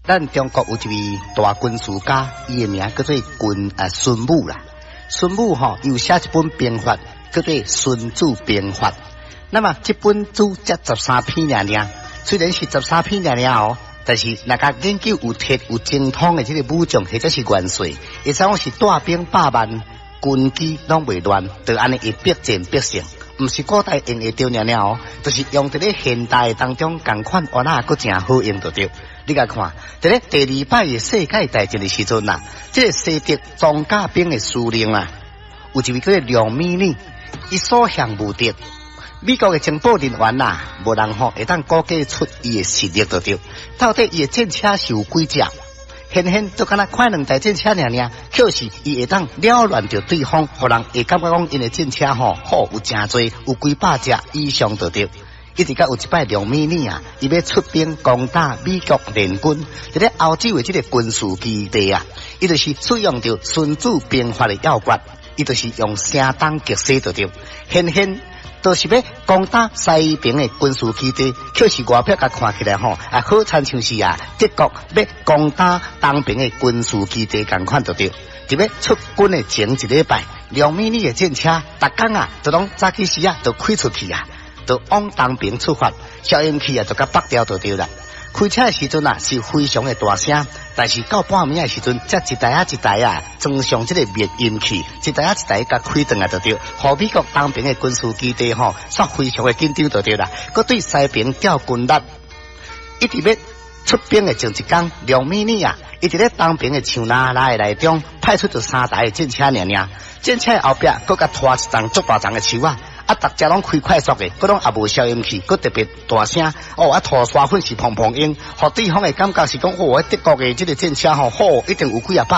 咱中国有一位大军事家，伊的名叫做孙武啦。孙武又写一本兵法，叫做《孙子兵法》。那么这本书才13篇尔，虽然是13篇尔但是那个研究有铁有精通的这个武将或者是元帅，会知讲是带兵百万，军机拢袂乱，就安尼一必战必胜。唔是古代用会着尔就是用伫咧现代当中共款换啊，佫真好用得着。你甲看，伫咧第2摆嘅世界大战嘅时阵啊，这个西德装甲兵嘅司令啊，有一位叫做梁美女，伊所向无敌。美国嘅情报人员啊，无人会当估计出伊嘅实力得着。到底伊嘅战车是有几只？显显都敢若快两台战车尔，就是伊会当了乱着对方，互人会感觉讲因嘅战车好有真多，有几百只以上得着。一直到有一摆梁美女啊，伊要出兵攻打美国联军，伫咧欧洲的这个军事基地啊，伊就是使用着《孙子兵法》的要诀，伊就是用声东击西得着，显显。都是要攻打西边的军事基地，就是外表甲看起来好参像是德国要攻打东边的军事基地共款得着。伫要出军的前一礼拜，梁美女的战车，逐天就拢早起时就开出去就往东边出发，消音器就甲北调就对啦。开车的时阵是非常的大声，但是到半暝的时阵，才一台装上这个灭音器，一台甲开转就对。和美国东边的军事基地煞非常的紧张就对啦。佮对西边调军力，一直要出兵的前一天，梁美女一直咧东边的树林内中派出着3台的战车尔，战车后壁佮甲拖一丛足大丛的树逐只拢开快速的，佮拢也无消音器，佮特别大声拖沙粉是砰砰音，互对方的感觉是讲德国的这个战车好，一定有几啊百。